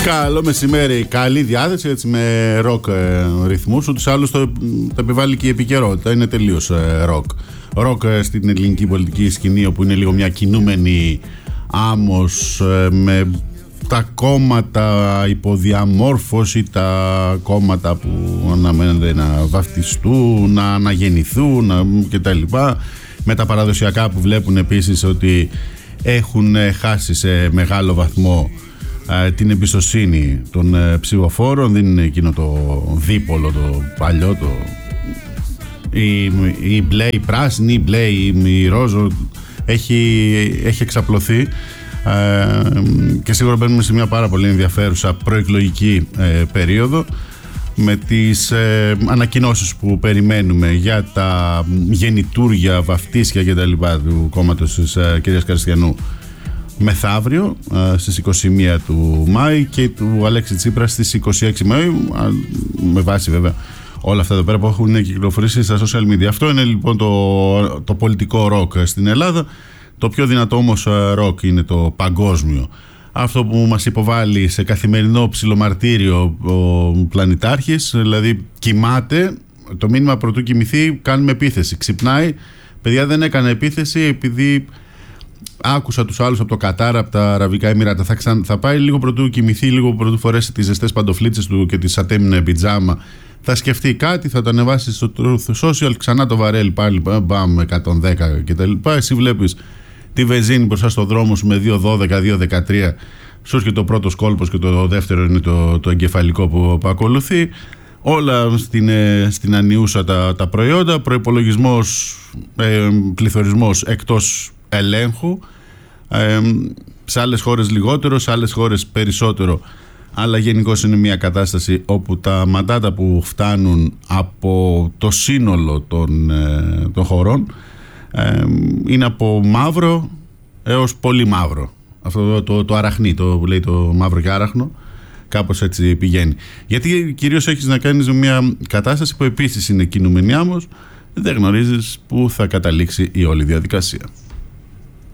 Καλό μεσημέρι, καλή διάθεση έτσι με ροκ ρυθμούς. Ούτως άλλως το επιβάλλει και η επικαιρότητα, είναι τελείως ροκ. Ροκ στην ελληνική πολιτική σκηνή, όπου είναι λίγο μια κινούμενη άμμος με τα κόμματα υποδιαμόρφωση, τα κόμματα που αναμένονται να βαφτιστούν, να αναγεννηθούν κτλ. Με τα παραδοσιακά που βλέπουν επίσης ότι έχουν χάσει σε μεγάλο βαθμό την εμπιστοσύνη των ψηφοφόρων. Δεν είναι εκείνο το δίπολο, το παλιό, η μπλε, η πράσινη, η μπλε, η ρόζο. Έχει εξαπλωθεί και σίγουρα μπαίνουμε σε μια πάρα πολύ ενδιαφέρουσα προεκλογική περίοδο, με τις ανακοινώσεις που περιμένουμε για τα γεννητούρια, βαφτίσια και τα λοιπά του κόμματος της κυρίας Καριστιανού μεθαύριο στις 21 του Μάη και του Αλέξη Τσίπρα στις 26 Μαΐου, με βάση βέβαια όλα αυτά εδώ πέρα που έχουν κυκλοφορήσει στα social media. Αυτό είναι λοιπόν το πολιτικό ροκ στην Ελλάδα. Το πιο δυνατό όμως ροκ είναι το παγκόσμιο. Αυτό που μας υποβάλλει σε καθημερινό ψιλομαρτύριο ο πλανητάρχης, δηλαδή κοιμάται, το μήνυμα πρωτού κοιμηθεί κάνουμε επίθεση. Ξυπνάει, παιδιά δεν έκανε επίθεση επειδή άκουσα τους άλλους από το Κατάρ, από τα Αραβικά Εμιράτα. Θα πάει λίγο πρωτού κοιμηθεί, λίγο πρωτού φορέσει τις ζεστές παντοφλίτσες του και τη σατέμινε πιτζάμα. Θα σκεφτεί κάτι, θα το ανεβάσει στο Truth Social, ξανά το βαρέλι πάλι, μπαμ 110 κτλ. Εσύ βλέπεις τη βενζίνη μπροστά στο δρόμο σου με 2.12, 2.13. Σου έρχεται ο πρώτος κόλπος και το δεύτερο είναι το εγκεφαλικό που ακολουθεί. Όλα στην ανιούσα τα προϊόντα, προϋπολογισμός, πληθωρισμός εκτός ελέγχου. Σε άλλες χώρες λιγότερο, σε άλλες χώρες περισσότερο. Αλλά γενικώς είναι μια κατάσταση όπου τα μαντάτα που φτάνουν από το σύνολο των χωρών είναι από μαύρο έως πολύ μαύρο. Αυτό το αραχνί, το που λέει το μαύρο και άραχνο, κάπως έτσι πηγαίνει. Γιατί κυρίως έχεις να κάνεις με μια κατάσταση που επίσης είναι κινούμενη άμμος, δεν γνωρίζεις πού θα καταλήξει η όλη διαδικασία.